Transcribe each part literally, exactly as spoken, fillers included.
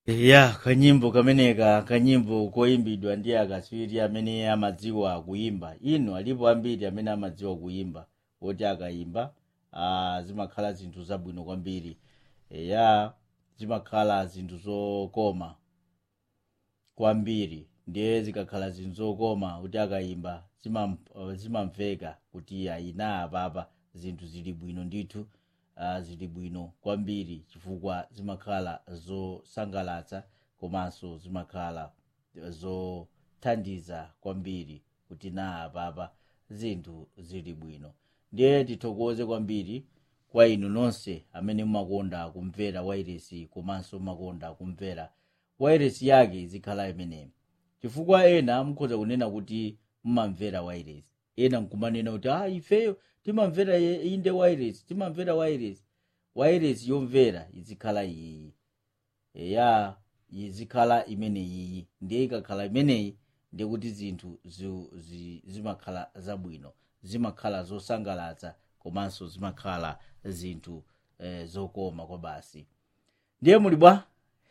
Ya kanyimbo kameneka kanyimbo koimbidwa ndi akatswiri amene amadziwa kuimba. Ino alipo ambiri amene amadziwa kuimba oti akaimba ah zimakhala zinthu zabwino kwambiri. Ya zimakhala zinthu zokoma kwambiri ndiye zikakhala zinthu zokoma kuti akaimba zimam, uh, zimamveka kuti ayina apapa zinthu zili bwino ndithu. Uh, zili bwino kwambiri chifukwa zimakhala zosangalatsa komanso zimakhala zothandiza kwambiri kuti na apapa zinthu zili bwino. Ndiye tithokoze kwambiri kwa inu nonse amene mumakonda kumvera wairesi komanso mumakonda kumvera wairesi yake izikhala imeneyi, chifukwa ena mukhoza kunena kuti mumamvera wairesi, ena nkumanena kuti ah ifeyo timamvera inde wairesi timamvera wairesi. Wairesi yomvera izikhala iyi ya izikhala imeneyi, ndiye ikakhala imeneyi ndiye kuti zinthu zimakhala zabwino, zimakhala zosangalatsa komanso zimakhala zinthu eh, zokoma kwa basi. Ndiye muli bwa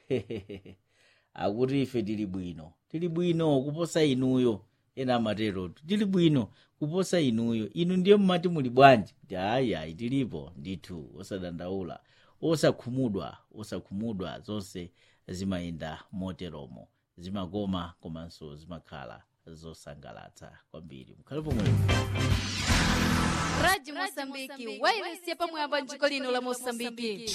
akuti ife tili bwino tili bwino kuposa inuyo, ena amatero tili bwino kuposa inuyo, inu ndiye mmati muli bwanji? Hayi hayi tilipo ndithu, osadandaula, osakhumudwa osakhumudwa, zonse zimayenda moteromo, zimakoma komanso zimakhala zosangalatsa kwambiri. Mukhale pomwe. Radio Mosambiki, wairesi ya pamwamba njiko lino la Mosambiki.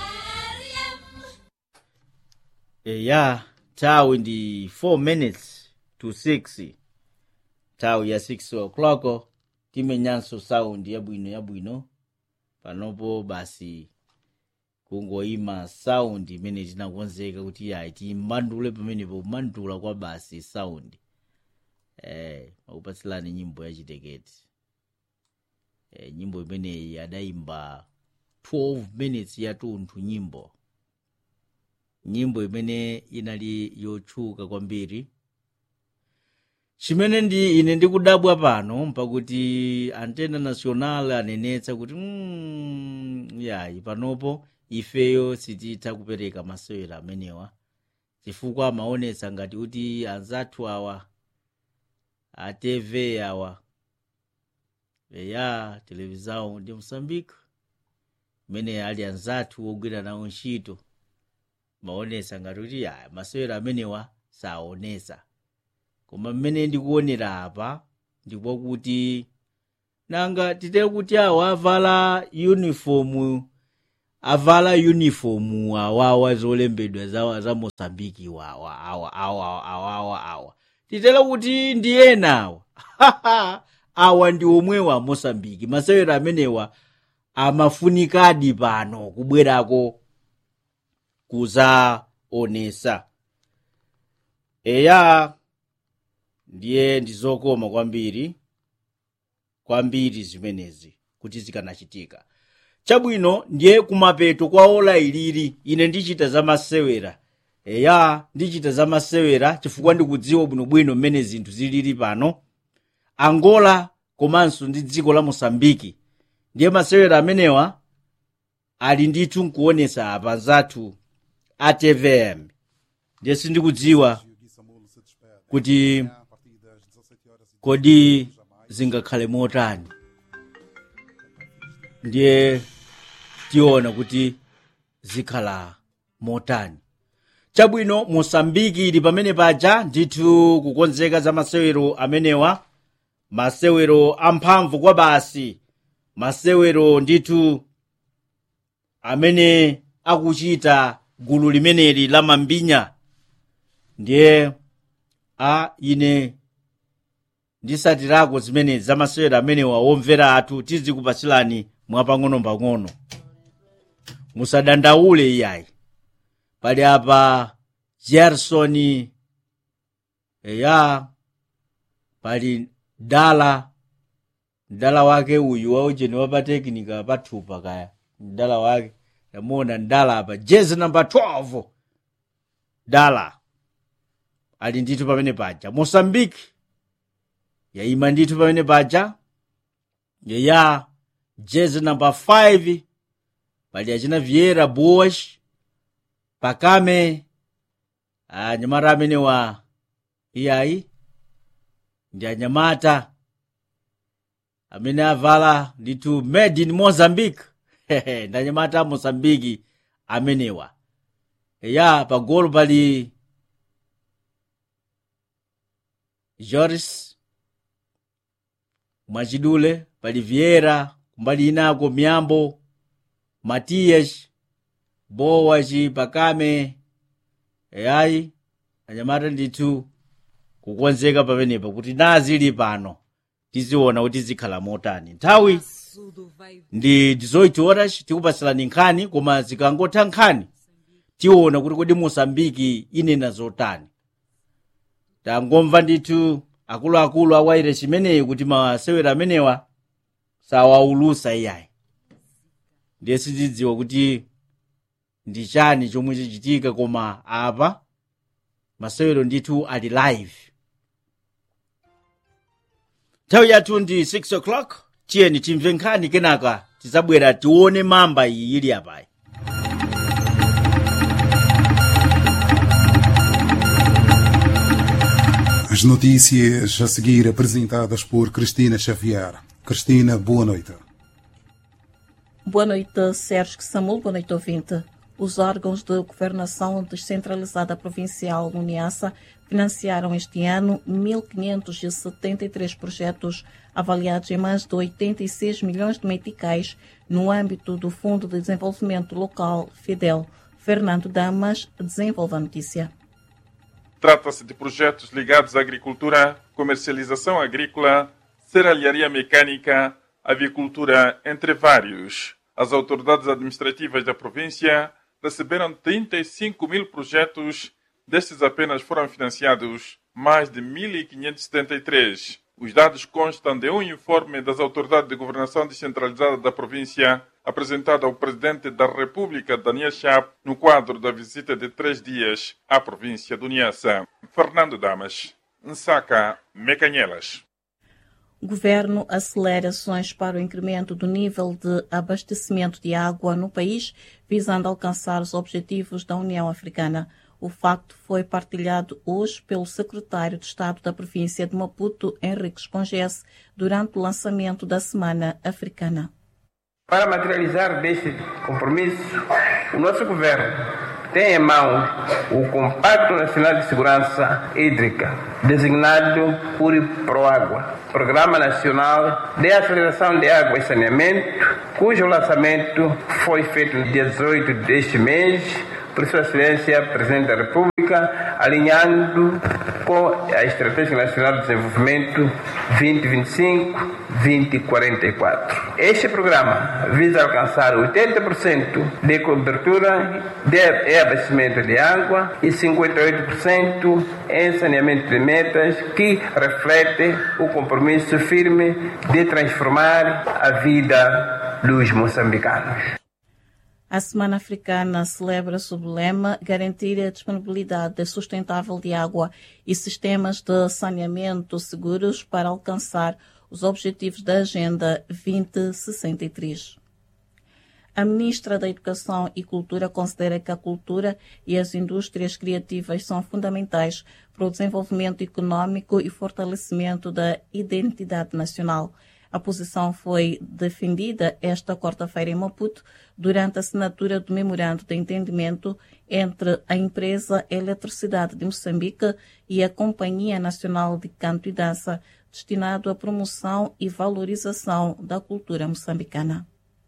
E ya tawi ndi four minutes to six, tawi ya six o'clock. Timenyanso sound yabwino yabwino panopo basi kungoima sound imene tinakonzeka kuti ya timbandule pamenepo mandula kwa basi sound. Eh makupatsilani nyimbo ya Chiteketi. Eh nyimbo imene yadaimba twelve minutes ya tunthu, nyimbo nyimbo imene inali yotchuka kwambiri. Chimene ndi ine ndikudabwa pano mpakuti Antena Nacional anenetsa kuti mm, yayi panopo ifeyo sititha kupereka masewera amenewa chifukwa amaonetsa ngati kuti anzathu awa a T V awa ya televisão ndi Moçambique imene ali anzathu ogwira nawo ntchito, maonetsa ngati kuti ya masewera amenewa saonetsa. Koma mmene ndikuonera apa ndikwakuti nanga titere kuti awa avala uniform avala uniform awawa zolembedwa za, za Mosambiki wawa awa awa awa awa titere kuti ndiyena awa awa ndi omwe wa Mosambiki. Masewera amenewa amafunikadi pano kubwerako kuzaonesa. Eya ndiye ndizokoma kwambiri kwambiri zimenezi kuti zikanachitika. Chabwino ndiye kumapeto kwa ola iliri ine ndichita za masewera. Eya ndichita za masewera chifukwa ndikudziwa bwinobwino mmene zinthu zilili pano Angola komanso ndi dziko la Mosambiki. Ndiye masewera amenewa ali ndithu nkuonesa apa zathu a T V M. Ndiye sindikudziwa kuti kodi zingakhale motani. Ndiye tiona kuti zikhala motani. Chabwino Mosambiki ili pamene paja ndithu kukonzeka za masewero amenewa, masewero amphamvu kwa basi, masewero ndithu amene akuchita gulu limeneli la mambinya. Ndiye a ine ndisatirako zimene zamasewera amenewa womvera athu tizikupatsilani mwapang'ono-pang'ono, musadandaule iyayi. Pali apa Gerson, eya pali Dala, Dala wake uyu wa ujeni wapa teknika pathupa kaya Dala wake yamona Dala apa jezi number twelve Dala ali ndithu pamene paja. Mozambique yaima ndithu pamene paja ya jezi number five pali achina Vieira Boas, Pakame anyamata amenewa iyayi ndi anyamata amene avala ndithu made in Mozambique ndi anyamata a Mozambique amenewa. Ya pagolo pali Joris Mwachidule, pali Vieira, kumbali inako Miyambo, Matias, Bowachi, Pakame, eyayi anyamata ndithu kukonzeka pamenepa kuti nazili pano tiziona kuti zikhala motani. Nthawi ndi dezoito horas tikupasalani nkhani, koma zikangotha nkhani tiona kuti kodi Mosambiki inena zotani. Tangomva ndithu akuluakulu a wairesi imeneyi kuti masewera amenewa sawaulusa iyayi. Ndiye sitidziwa kuti ndi chani chomwe chichitika, koma apa masewero ndithu ali live. Nthawi yathu ndi six o'clock. Tiyeni timve nkhani kenaka tizabwera tione mamba iyi ili apayi. As notícias a seguir apresentadas por Cristina Xavier. Cristina, boa noite. Boa noite, Sérgio Samuel. Boa noite, ouvinte. Os órgãos de governação descentralizada provincial no Niassa financiaram este ano mil quinhentos e setenta e três projetos avaliados em mais de oitenta e seis milhões de meticais no âmbito do Fundo de Desenvolvimento Local FIDEL. Fernando Damas desenvolve a notícia. Trata-se de projetos ligados à agricultura, comercialização agrícola, serralharia mecânica, avicultura, entre vários. As autoridades administrativas da província receberam trinta e cinco mil projetos, destes apenas foram financiados mais de mil quinhentos e setenta e três. Os dados constam de um informe das autoridades de governação descentralizada da província, apresentado ao Presidente da República, Daniel Chapo, no quadro da visita de três dias à província do Niassa. Fernando Damas, Nsaka, Mecanhelas. O governo acelera ações para o incremento do nível de abastecimento de água no país, visando alcançar os objetivos da União Africana. O facto foi partilhado hoje pelo secretário de Estado da província de Maputo, Henrique Escongesse, durante o lançamento da Semana Africana. Para materializar deste compromisso, o nosso governo tem em mão o Compacto Nacional de Segurança Hídrica, designado por Proágua, Programa Nacional de Aceleração de Água e Saneamento, cujo lançamento foi feito no dia dezoito deste mês, por Sua Excelência, Presidente da República, alinhando com a Estratégia Nacional de Desenvolvimento vinte vinte e cinco a vinte quarenta e quatro. Este programa visa alcançar oitenta por cento de cobertura de abastecimento de água e cinquenta e oito por cento em saneamento de metas, que reflete o compromisso firme de transformar a vida dos moçambicanos. A Semana Africana celebra sob o lema garantir a disponibilidade sustentável de água e sistemas de saneamento seguros para alcançar os objetivos da Agenda vinte sessenta e três. A Ministra da Educação e Cultura considera que a cultura e as indústrias criativas são fundamentais para o desenvolvimento econômico e fortalecimento da identidade nacional. A posição foi defendida esta quarta-feira em Maputo durante a assinatura do memorando de entendimento entre a empresa Eletricidade de Moçambique e a Companhia Nacional de Canto e Dança, destinado à promoção e valorização da cultura moçambicana.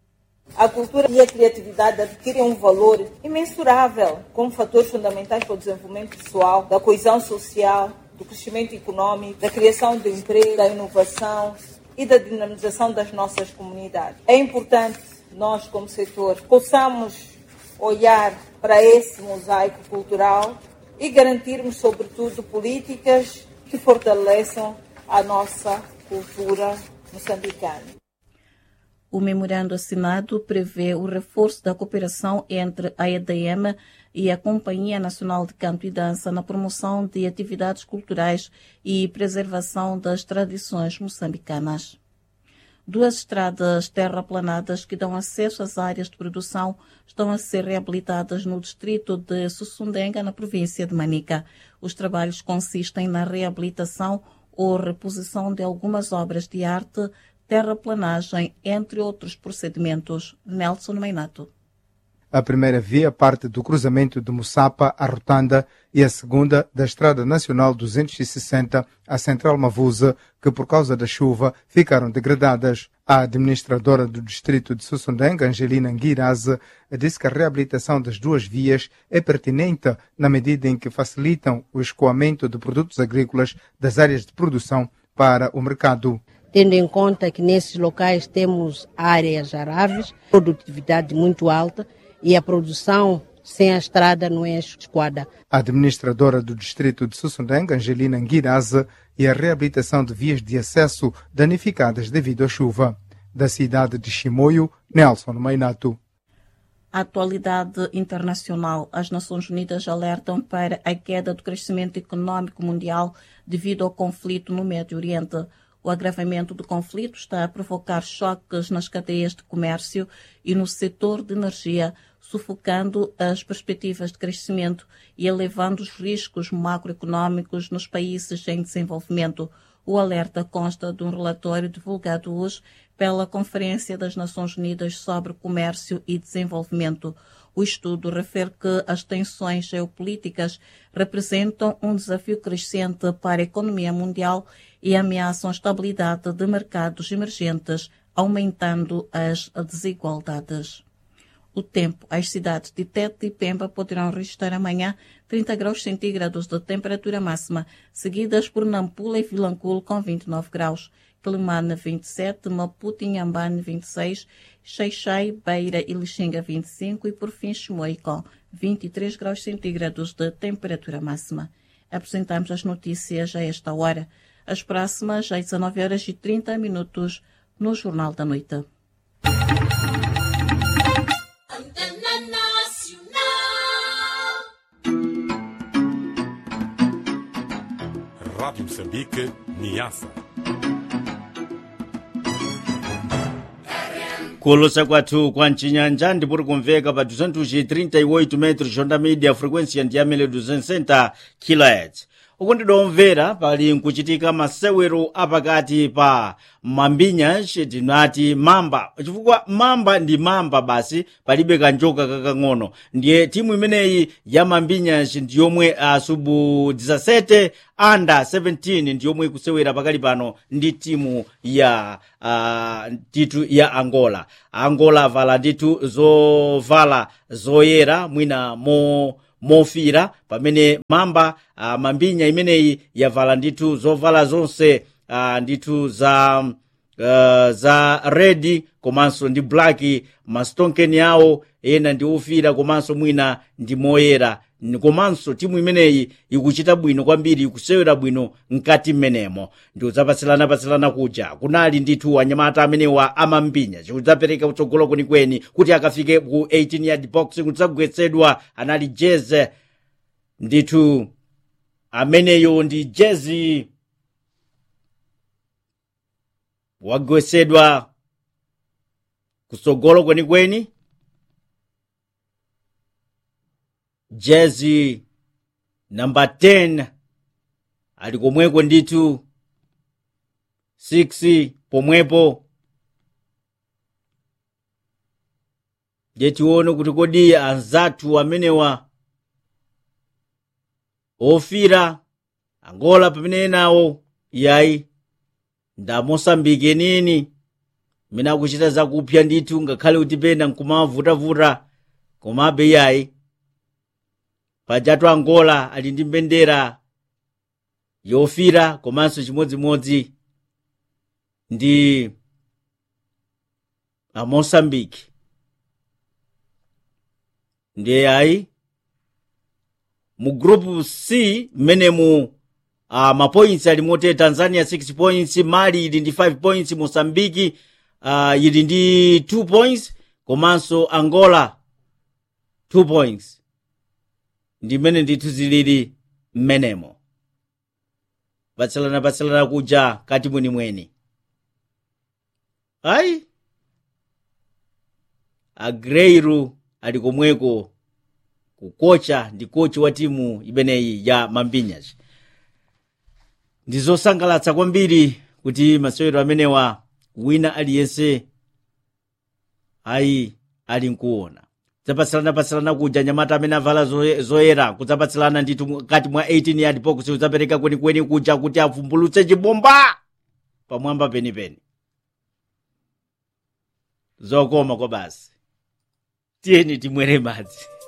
A cultura e a criatividade adquirem um valor imensurável como fatores fundamentais para o desenvolvimento pessoal, da coesão social, do crescimento econômico, da criação de emprego, da inovação e da dinamização das nossas comunidades. É importante nós, como setor, possamos olhar para esse mosaico cultural e garantirmos, sobretudo, políticas que fortaleçam a nossa cultura moçambicana. O memorando assinado prevê o reforço da cooperação entre a E D M e a Companhia Nacional de Canto e Dança na promoção de atividades culturais e preservação das tradições moçambicanas. Duas estradas terraplanadas que dão acesso às áreas de produção estão a ser reabilitadas no distrito de Sussundenga, na província de Manica. Os trabalhos consistem na reabilitação ou reposição de algumas obras de arte, terraplanagem, entre outros procedimentos. Nelson Meinato. A primeira via parte do cruzamento de Mussapa a Rotanda e a segunda da Estrada Nacional duzentos e sessenta a Central Mavusa, que por causa da chuva ficaram degradadas. A administradora do distrito de Sussundenga, Angelina Nguiraze, disse que a reabilitação das duas vias é pertinente na medida em que facilitam o escoamento de produtos agrícolas das áreas de produção para o mercado. Tendo em conta que nesses locais temos áreas aráveis, produtividade muito alta, e a produção sem a estrada não é escoada. A administradora do distrito de Sussundenga, Angelina Nguiraze, e a reabilitação de vias de acesso danificadas devido à chuva. Da cidade de Chimoio, Nelson Meinato. A atualidade internacional. As Nações Unidas alertam para a queda do crescimento econômico mundial devido ao conflito no Médio Oriente. O agravamento do conflito está a provocar choques nas cadeias de comércio e no setor de energia, sufocando as perspectivas de crescimento e elevando os riscos macroeconômicos nos países em desenvolvimento. O alerta consta de um relatório divulgado hoje pela Conferência das Nações Unidas sobre Comércio e Desenvolvimento. O estudo refere que as tensões geopolíticas representam um desafio crescente para a economia mundial e ameaçam a estabilidade de mercados emergentes, aumentando as desigualdades. O tempo. As cidades de Tete e Pemba poderão registrar amanhã trinta graus centígrados de temperatura máxima, seguidas por Nampula e Vilanculo com vinte e nove graus, Quelimane vinte e sete, Maputo e Inhambane vinte e seis, Xai-Xai, Beira e Lixinga vinte e cinco e por fim Chimoio com vinte e três graus centígrados de temperatura máxima. Apresentamos as notícias a esta hora. As próximas às dezanove horas e trinta minutos no Jornal da Noite. Rádio Moçambique, Niassa. Kulosa kwathu kwa Nchinyanja ndipuri kumveka pa duzentos e trinta e oito metros onda media frequência ndiyamene duzentos e sessenta kilohertz. Uku ndidomvera pali nkuchitika masewero apakati pa mambinya tinati mamba, chifukwa mamba ndi mamba basi, palibe kanjoka kakang'ono. Ndiye timu imeneyi ya mambinya ndiyomwe asubu dezasete under seventeen ndiyomwe kusewera pakali pano ndi timu ya uh, titu ya Angola. Angola vala nditu zovala zoyera mwina mo mofira pamene mamba uh, mambinya imeneyi yavala nditu zovala zonse uh, nditu za uh, za red komanso ndi black, mastonkeni yawo ena ndi ofira komanso mwina ndi moyera, komanso timu imeneyi ikuchita bwino kwambiri, ikusewera bwino mkati mmenemo. Ndi udzapatsilana patsilana kuja kunali ndithu anyamata amenewa amambinya chikudzapereka kutsogolo kwenikweni kuti akafike ku eighteen yard box kudzagwetsedwa. Anali jeze ndithu ameneyo ndi jezi wagwetsedwa kutsogolo kwenikweni, jezi number ten ali komweko ndithu six pomwepo. Jetione kuti kodi anzathu amenewa ofira Angola pamene nawo yayi nda Mosambike nini mene akuchita zakupya ndithu, ngakhale kuti pena nkumavutavuta komabe yayi pajatu Angola ali ndi mbendera yofira komanso chimodzimodzi ndi a Mosambike. Ndiye ayi mu group C mene mu uh, mapoints ali mote Tanzania six points, Mali ili ndi five points, Mosambiki uh, ili ndi two points komanso Angola two points. Ndi mene ndithu zilili mmenemo, patsalana patsalana kuja kati mweni mweni. ayi agreiru ali komweko kukocha ndi kochi wa timu imeneyi ya Mambinyas. Ndizosangalatsa kwambiri kuti masewero amenewa wina aliyense ayi ali nkuona zapatsilana-patsilana kuja nyamata amene avala zoyera kudzapatsilana ndithu kati mwa eighteen yard box udzapereka kwenikweni kuja kuti avumbulutse chibomba pamwamba penipeni. Zokoma kwa basi tiyeni timwere madzi.